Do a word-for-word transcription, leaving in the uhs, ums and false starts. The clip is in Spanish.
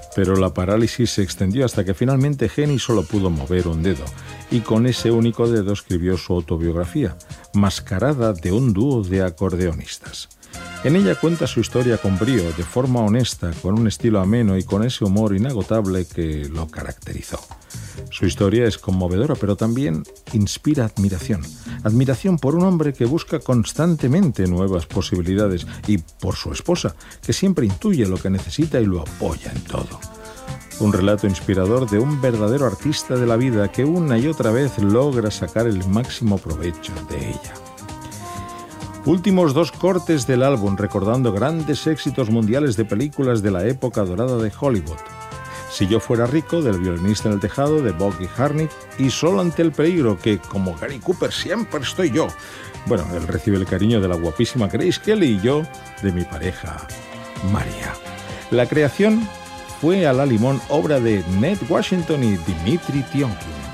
Pero la parálisis se extendió hasta que finalmente Henny solo pudo mover un dedo, y con ese único dedo escribió su autobiografía, Mascarada de un dúo de acordeonistas. En ella cuenta su historia con brío, de forma honesta, con un estilo ameno y con ese humor inagotable que lo caracterizó. Su historia es conmovedora, pero también inspira admiración. Admiración por un hombre que busca constantemente nuevas posibilidades y por su esposa, que siempre intuye lo que necesita y lo apoya en todo. Un relato inspirador de un verdadero artista de la vida que una y otra vez logra sacar el máximo provecho de ella. Últimos dos cortes del álbum recordando grandes éxitos mundiales de películas de la época dorada de Hollywood. Si yo fuera rico, del violinista en el tejado, de Boggy Harnick, y Solo ante el peligro, que como Gary Cooper siempre estoy yo. Bueno, él recibe el cariño de la guapísima Grace Kelly y yo de mi pareja, María. La creación fue a la limón obra de Ned Washington y Dimitri Tiomkin.